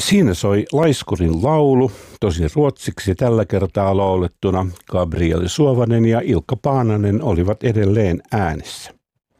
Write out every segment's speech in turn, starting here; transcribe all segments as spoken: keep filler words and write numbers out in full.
Siinä soi Laiskurin laulu, tosin ruotsiksi tällä kertaa laulettuna. Gabrieli Suovanen ja Ilkka Paananen olivat edelleen äänessä.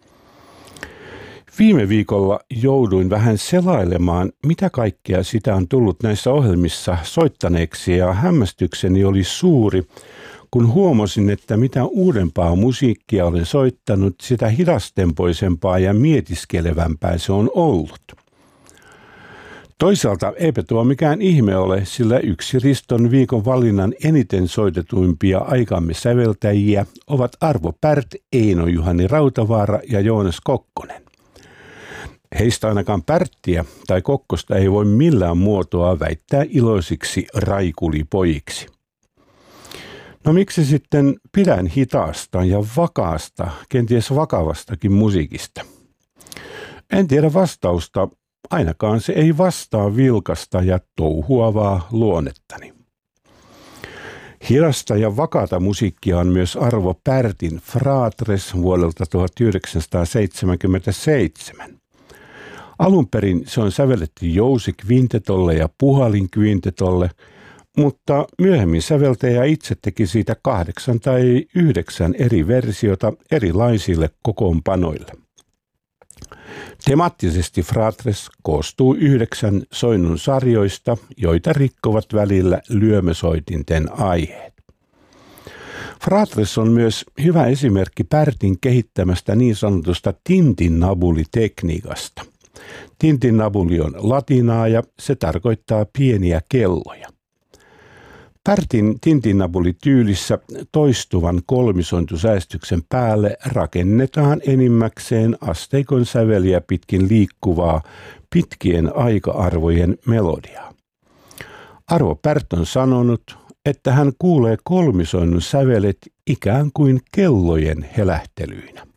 Viime viikolla jouduin vähän selailemaan, mitä kaikkea sitä on tullut näissä ohjelmissa soittaneeksi, ja hämmästykseni oli suuri, kun huomasin, että mitä uudempaa musiikkia olen soittanut, sitä hidastempoisempaa ja mietiskelevämpää se on ollut. Toisaalta eipä tuo mikään ihme ole, sillä yksi Riston viikon valinnan eniten soitetuimpia aikamme säveltäjiä ovat Arvo Pärt, Eino Juhani Rautavaara ja Joonas Kokkonen. Heistä ainakaan Pärttiä tai Kokkosta ei voi millään muotoa väittää iloisiksi raikulipojiksi. No miksi sitten pidän hitaasta ja vakaasta, kenties vakavastakin musiikista? En tiedä vastausta, ainakaan se ei vastaa vilkasta ja touhuavaa luonnettani. Hidasta ja vakaata musiikkia on myös Arvo Pärtin Fratres vuodelta tuhatyhdeksänsataaseitsemänkymmentäseitsemän. Alun perin se on sävelletty Jousi-kvintetolle ja Puhalin-kvintetolle, mutta myöhemmin säveltäjä itse teki siitä kahdeksan tai yhdeksän eri versiota erilaisille kokoonpanoille. Temaattisesti Fratres koostuu yhdeksän soinnun sarjoista, joita rikkovat välillä lyömäsoitinten aiheet. Fratres on myös hyvä esimerkki Pärtin kehittämästä niin sanotusta tintinnabuli-tekniikasta. Tintinnabuli on latinaa ja se tarkoittaa pieniä kelloja. Pärtin tintinnabuli-tyylissä toistuvan kolmisointusäästyksen päälle rakennetaan enimmäkseen asteikon säveliä pitkin liikkuvaa pitkien aika-arvojen melodiaa. Arvo Pärt on sanonut, että hän kuulee kolmisoinnun sävelet ikään kuin kellojen helähtelyinä.